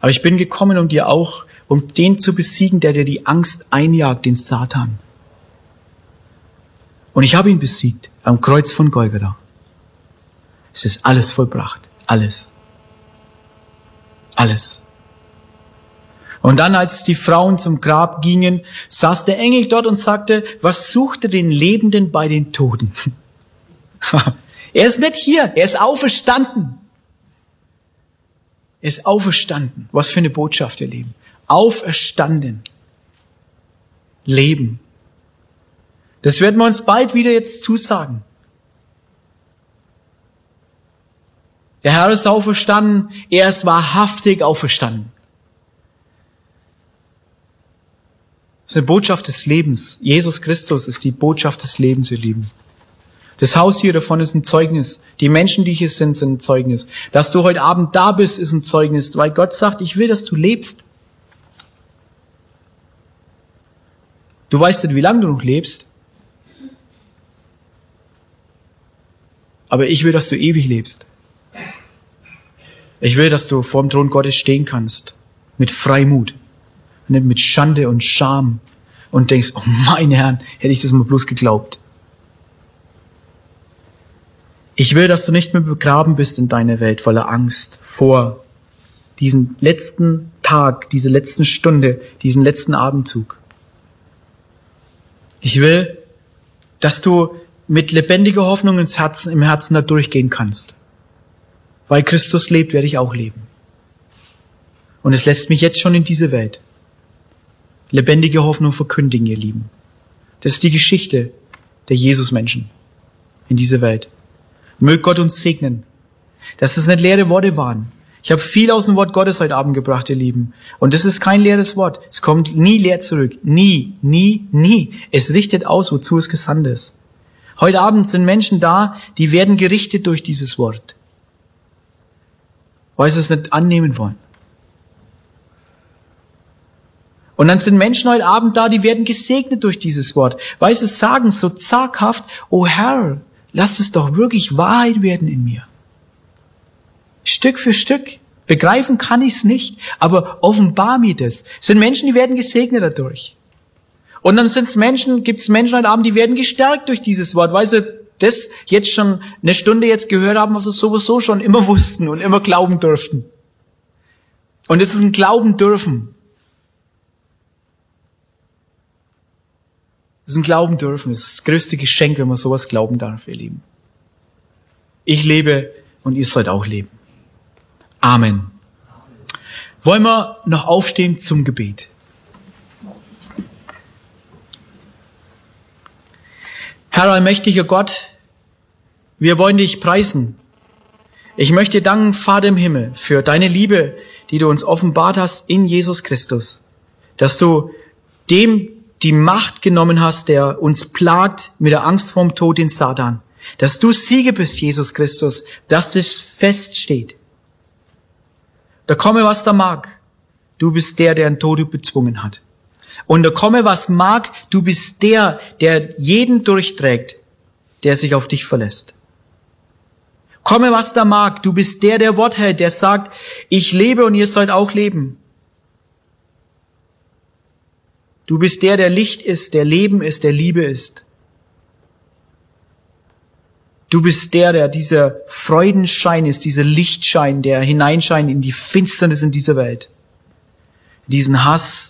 Aber ich bin gekommen, um den zu besiegen, der dir die Angst einjagt, den Satan. Und ich habe ihn besiegt am Kreuz von Golgatha. Es ist alles vollbracht. Alles. Alles. Und dann, als die Frauen zum Grab gingen, saß der Engel dort und sagte, was sucht ihr den Lebenden bei den Toten? Er ist nicht hier, er ist auferstanden. Er ist auferstanden. Was für eine Botschaft, ihr Lieben. Auferstanden. Leben. Das werden wir uns bald wieder jetzt zusagen. Der Herr ist auferstanden, er ist wahrhaftig auferstanden. Das ist eine Botschaft des Lebens. Jesus Christus ist die Botschaft des Lebens, ihr Lieben. Das Haus hier davon ist ein Zeugnis. Die Menschen, die hier sind ein Zeugnis. Dass du heute Abend da bist, ist ein Zeugnis, weil Gott sagt, ich will, dass du lebst. Du weißt nicht, wie lange du noch lebst. Aber ich will, dass du ewig lebst. Ich will, dass du vor dem Thron Gottes stehen kannst. Mit Freimut. Und nicht mit Schande und Scham. Und denkst, oh mein Herr, hätte ich das mal bloß geglaubt. Ich will, dass du nicht mehr begraben bist in deiner Welt voller Angst vor diesen letzten Tag, diese letzten Stunde, diesen letzten Atemzug. Ich will, dass du mit lebendiger Hoffnung im Herzen da durchgehen kannst. Weil Christus lebt, werde ich auch leben. Und es lässt mich jetzt schon in diese Welt lebendige Hoffnung verkündigen, ihr Lieben. Das ist die Geschichte der Jesusmenschen in dieser Welt. Möge Gott uns segnen, dass es nicht leere Worte waren. Ich habe viel aus dem Wort Gottes heute Abend gebracht, ihr Lieben. Und das ist kein leeres Wort. Es kommt nie leer zurück. Nie, nie, nie. Es richtet aus, wozu es gesandt ist. Heute Abend sind Menschen da, die werden gerichtet durch dieses Wort, weil sie es nicht annehmen wollen. Und dann sind Menschen heute Abend da, die werden gesegnet durch dieses Wort, weil sie sagen so zaghaft, oh Herr, lass es doch wirklich Wahrheit werden in mir. Stück für Stück. Begreifen kann ich es nicht, aber offenbar mir das. Es sind Menschen, die werden gesegnet dadurch. Und dann gibt's Menschen heute Abend, die werden gestärkt durch dieses Wort, weil sie das jetzt schon eine Stunde jetzt gehört haben, was sie sowieso schon immer wussten und immer glauben durften. Und es ist ein Glauben dürfen. Es ist ein Glauben dürfen. Es ist das größte Geschenk, wenn man sowas glauben darf, ihr Lieben. Ich lebe und ihr sollt auch leben. Amen. Wollen wir noch aufstehen zum Gebet? Herr allmächtiger Gott, wir wollen dich preisen. Ich möchte danken, Vater im Himmel, für deine Liebe, die du uns offenbart hast in Jesus Christus. Dass du dem die Macht genommen hast, der uns plagt mit der Angst vorm Tod, den Satan. Dass du Sieger bist, Jesus Christus, dass das feststeht. Da komme, was da mag. Du bist der den Tod bezwungen hat. Und da komme, was mag, du bist der jeden durchträgt, der sich auf dich verlässt. Komme, was da mag, du bist der Wort hält, der sagt, ich lebe und ihr sollt auch leben. Du bist der Licht ist, der Leben ist, der Liebe ist. Du bist der dieser Freudenschein ist, dieser Lichtschein, der hineinscheint in die Finsternis in dieser Welt. Diesen Hass,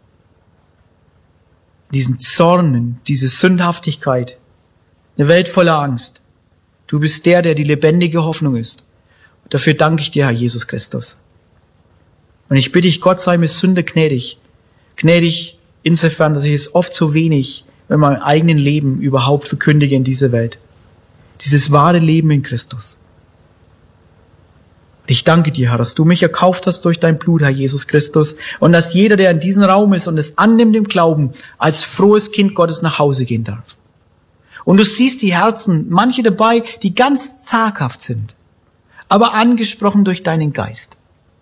diesen Zorn, diese Sündhaftigkeit, eine Welt voller Angst. Du bist der die lebendige Hoffnung ist. Und dafür danke ich dir, Herr Jesus Christus. Und ich bitte dich, Gott sei mir Sünde gnädig. Gnädig insofern, dass ich es oft so wenig in meinem eigenen Leben überhaupt verkündige in dieser Welt. Dieses wahre Leben in Christus. Und ich danke dir, Herr, dass du mich erkauft hast durch dein Blut, Herr Jesus Christus, und dass jeder, der in diesem Raum ist und es annimmt im Glauben, als frohes Kind Gottes nach Hause gehen darf. Und du siehst die Herzen, manche dabei, die ganz zaghaft sind, aber angesprochen durch deinen Geist.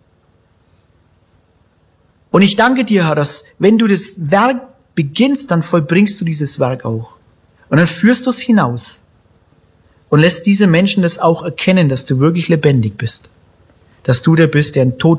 Und ich danke dir, Herr, dass wenn du das Werk beginnst, dann vollbringst du dieses Werk auch. Und dann führst du es hinaus und lässt diese Menschen das auch erkennen, dass du wirklich lebendig bist. Dass du der bist, der den Tod